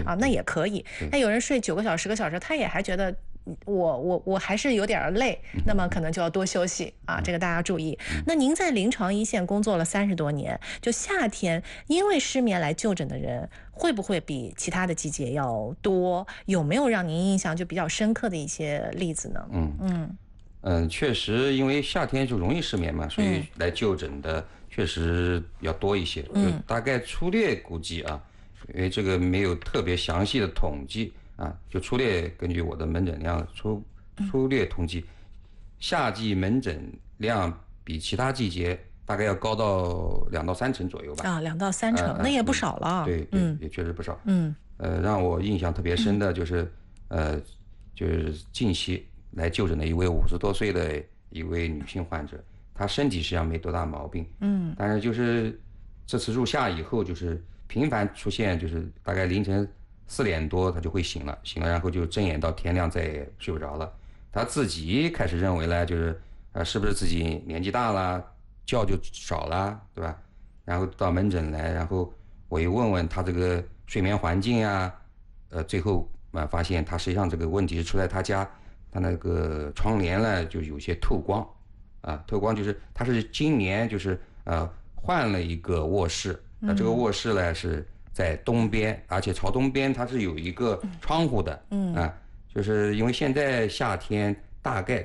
啊，那也可以。那有人睡9个小时、10个小时，他也还觉得我还是有点累，那么可能就要多休息啊，这个大家注意。那您在临床一线工作了30多年，就夏天因为失眠来就诊的人，会不会比其他的季节要多？有没有让您印象就比较深刻的一些例子呢？ 确实，因为夏天就容易失眠嘛，所以来就诊的确实要多一些。就大概粗略估计啊，因为这个没有特别详细的统计啊，就粗略根据我的门诊量粗略统计，夏季门诊量比其他季节大概要高到2到3成左右吧。 啊，2到3成，那也不少了。 对，也确实不少。让我印象特别深的就是近期来就诊的一位50多岁的一位女性患者，她身体实际上没多大毛病，但是就是这次入夏以后，就是频繁出现，就是大概凌晨4点多她就会醒了，然后就睁眼到天亮再也睡不着了。她自己开始认为呢，就是是不是自己年纪大了，觉就少了，对吧？然后到门诊来，然后我一问问她这个睡眠环境啊，最后发现她实际上这个问题是出在她家。他那个窗帘呢，就有些透光，透光就是他是今年就是换了一个卧室，这个卧室呢是在东边，而且朝东边它是有一个窗户的，就是因为现在夏天大概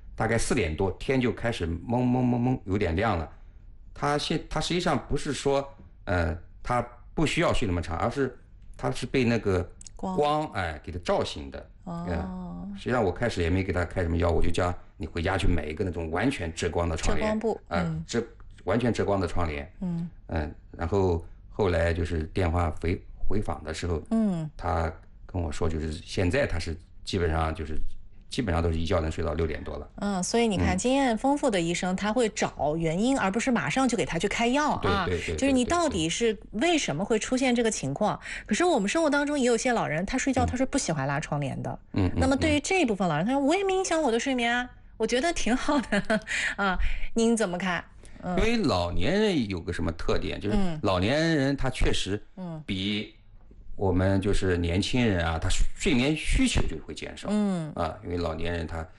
4点多天就开始蒙有点亮了，他实际上不是说他不需要睡那么长，而是他是被那个光给他照醒的。实际上我开始也没给他开什么药，我就叫你回家去买一个那种完全遮光的窗帘， 遮光布， 完全遮光的窗帘，然后后来就是电话回访的时候，他跟我说，就是现在他是基本上都是一觉能睡到6点多了。 所以你看，经验丰富的医生他会找原因，而不是马上就给他去开药啊。 对， 就是你到底是为什么会出现这个情况？可是我们生活当中也有些老人，他睡觉他是不喜欢拉窗帘的。那么对于这一部分老人，他说我也没影响我的睡眠啊，我觉得挺好的啊。您怎么看？ 因为老年人有个什么特点，就是老年人他确实比我们就是年轻人啊，他睡眠需求就会减少，因为老年人他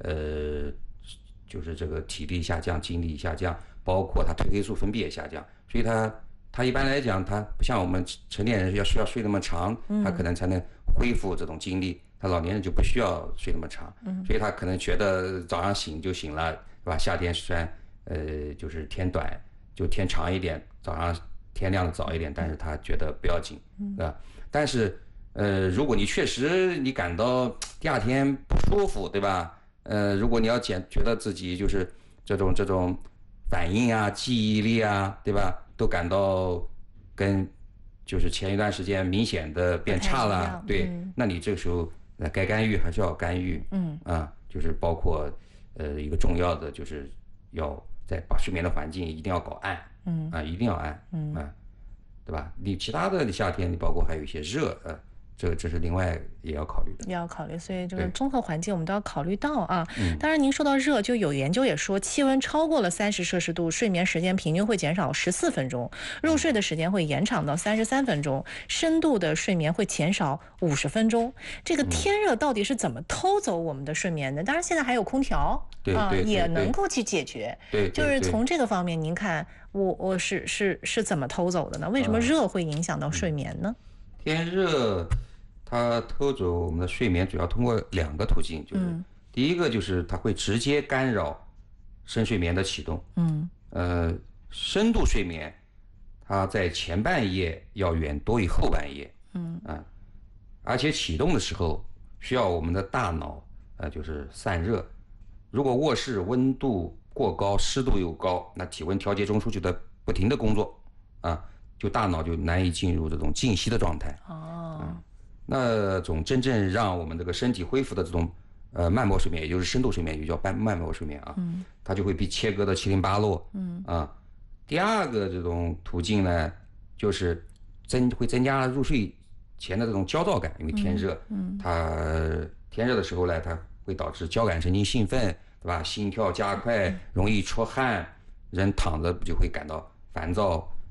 就是这个体力下降、精力下降，包括他褪黑素分泌也下降，所以他一般来讲，他不像我们成年人需要睡那么长，他可能才能恢复这种精力，他老年人就不需要睡那么长，所以他可能觉得早上醒就醒了，是吧？夏天虽然就是天短，就天长一点，早上天亮的早一点，但是他觉得不要紧，对吧？但是如果你确实你感到第二天不舒服，对吧？如果你要觉得自己就是这种反应啊、记忆力啊，对吧，都感到跟就是前一段时间明显的变差了，对，那你这个时候该干预还是要干预，就是包括一个重要的就是要把睡眠的环境一定要搞暗，一定要暗，对吧？你其他的夏天，你包括还有一些热，这是另外也要考虑的。 也要考虑，所以这个综合环境我们都要考虑到啊。当然，您说到热，就有研究也说，气温超过了30摄氏度，睡眠时间平均会减少14分钟，入睡的时间会延长到33分钟，深度的睡眠会减少50分钟。这个天热到底是怎么偷走我们的睡眠的？当然，现在还有空调也能够去解决。 对， 就是从这个方面，您看我是怎么偷走的呢？为什么热会影响到睡眠呢？ 天热。它偷走我们的睡眠主要通过2个途径，就是第一个就是它会直接干扰深睡眠的启动，深度睡眠它在前半夜要远多于后半夜，而且启动的时候需要我们的大脑就是散热，如果卧室温度过高、湿度又高，那体温调节中枢就在不停的工作，就大脑就难以进入这种静息的状态。那种真正让我们这个身体恢复的这种慢波睡眠，也就是深度睡眠，也叫慢波睡眠啊，它就会被切割的七零八落。第二个这种途径呢，就是会增加入睡前的这种焦躁感，因为天热，它天热的时候呢，它会导致交感神经兴奋，对吧？心跳加快，容易出汗，人躺着就会感到烦躁，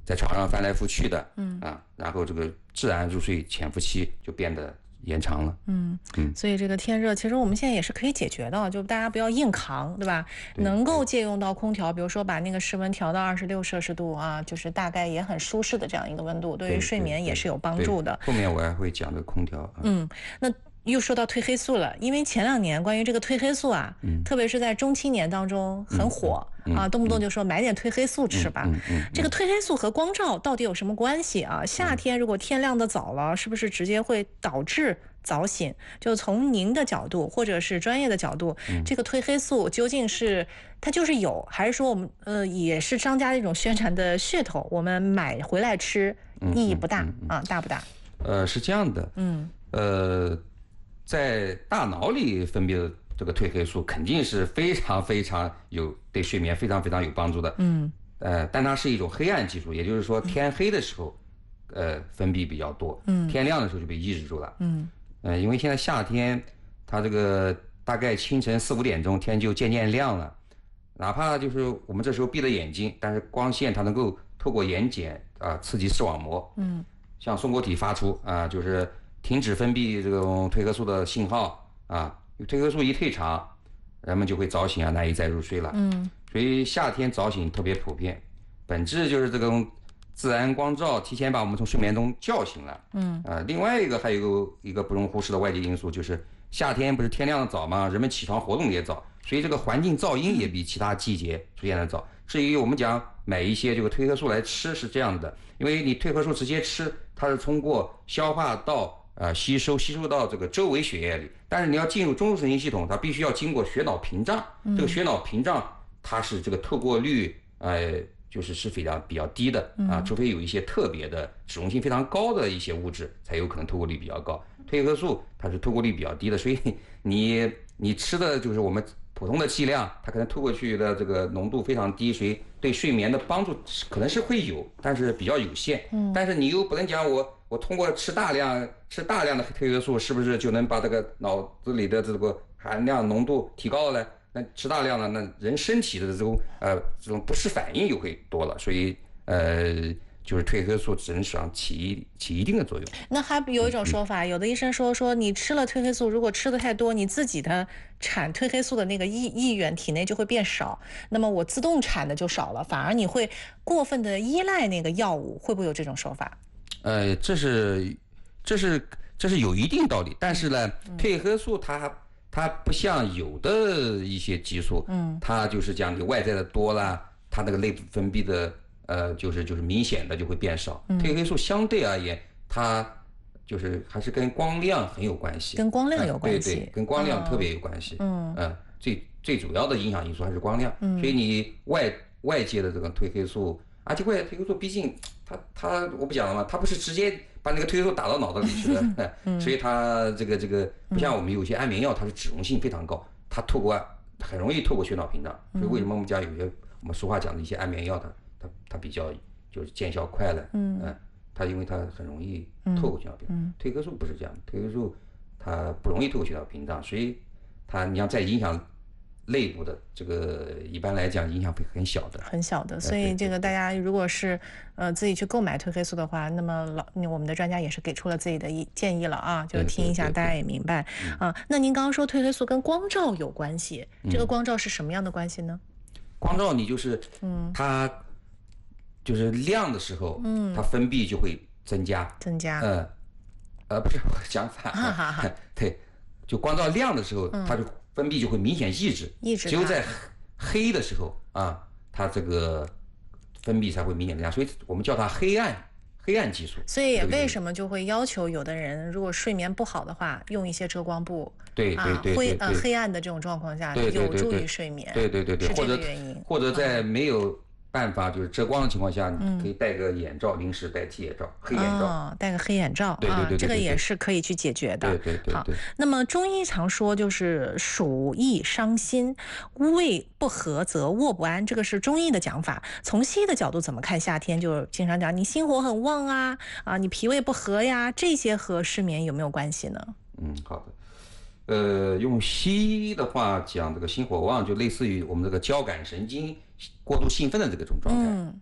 在床上翻来覆去的，然后这个自然入睡潜伏期就变得延长了。 所以这个天热，其实我们现在也是可以解决的，就大家不要硬扛，对吧？能够借用到空调，比如说把那个室温调到26摄氏度啊，就是大概也很舒适的这样一个温度，对于睡眠也是有帮助的。 后面我还会讲这个空调。 那又说到褪黑素了，因为前2年关于这个褪黑素啊，特别是在中青年当中很火啊，动不动就说买点褪黑素吃吧。这个褪黑素和光照到底有什么关系啊？夏天如果天亮的早了，是不是直接会导致早醒？就从您的角度或者是专业的角度，这个褪黑素究竟是它就是有，还是说我们也是商家的一种宣传的噱头？我们买回来吃意义不大啊，大不大？ 是这样的，在大脑里分泌的这个褪黑素肯定是非常非常对睡眠非常非常有帮助的。但它是一种黑暗激素，也就是说天黑的时候，分泌比较多，天亮的时候就被抑制住了。因为现在夏天，它这个大概清晨4、5点钟天就渐渐亮了，哪怕就是我们这时候闭着眼睛，但是光线它能够透过眼睑刺激视网膜，向松果体发出就是停止分泌这种褪黑素的信号褪黑素一退场，人们就会早醒难以再入睡了。所以夏天早醒特别普遍，本质就是这种自然光照提前把我们从睡眠中叫醒了。另外还有一个不容忽视的外界因素，就是夏天不是天亮的早吗？人们起床活动也早，所以这个环境噪音也比其他季节出现的早。至于我们讲买一些这个褪黑素来吃是这样的，因为你褪黑素直接吃，它是通过消化道吸收到这个周围血液里，但是你要进入中枢神经系统，它必须要经过血脑屏障。这个血脑屏障它是这个透过率就是比较低的除非有一些特别的脂溶性非常高的一些物质才有可能透过率比较高。褪黑素它是透过率比较低的，所以你吃的就是我们普通的剂量，它可能透过去的这个浓度非常低，所以对睡眠的帮助可能是会有，但是比较有限。但是你又不能讲我通过吃大量的褪黑素是不是就能把这个脑子里的这个含量浓度提高了呢？那吃大量了，那人身体的这种不适反应又会多了，所以就是褪黑素只能起一定的作用。 那还有一种说法，有的医生说你吃了褪黑素，如果吃的太多，你自己的产褪黑素的那个意愿体内就会变少，那么我自动产的就少了，反而你会过分的依赖那个药物，会不会有这种说法？ 这是有一定道理，但是呢，褪黑素它不像有的一些激素，它就是讲你外在的多啦，它那个内部分泌的就是明显的就会变少。褪黑素相对而言，它就是还是跟光亮很有关系， 跟光亮有关系， 对，跟光亮特别有关系。最主要的影响因素还是光亮。所以你外界的这个褪黑素，而且外界褪黑素毕竟它我不讲了吗？它不是直接把那个褪黑素打到脑子里去的，所以它这个不像我们有些安眠药，它是脂溶性非常高，它很容易透过血脑屏障。所以为什么我们讲有些我们俗话讲的一些安眠药，它比较就是见效快了。它因为它很容易透过血脑屏障。褪黑素不是这样的，褪黑素它不容易透过血脑屏障，所以你要再影响内部的这个一般来讲影响会很小的， 所以这个大家如果是自己去购买褪黑素的话，那么我们的专家也是给出了自己的建议了啊，就听一下大家也明白啊。那您刚刚说褪黑素跟光照有关系，这个光照是什么样的关系呢？ 光照你就是它就是亮的时候，它分泌就会增加，不是我讲反，对，就光照亮的时候，它就分泌就会明显抑制，只有在黑的时候它这个分泌才会明显增加，所以我们叫它黑暗激素。 所以也为什么就会要求有的人如果睡眠不好的话，用一些遮光布， 对， 黑暗的这种状况下有助于睡眠， 对， 是这个原因。 或者在没有办法就是遮光的情况下，你可以戴个眼罩，临时戴替眼罩，黑眼罩， 戴个黑眼罩， 对， 这个也是可以去解决的。 对。 好，那么中医常说就是暑易伤心，胃不和则卧不安，这个是中医的讲法。从西医的角度怎么看夏天？就经常讲你心火很旺你脾胃不和呀，这些和失眠有没有关系呢？ 好的。用西医的话讲，这个心火旺就类似于我们这个交感神经过度兴奋的这种状态。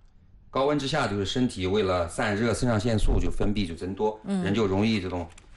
高温之下就是身体为了散热，肾上腺素就分泌就增多，人就容易这种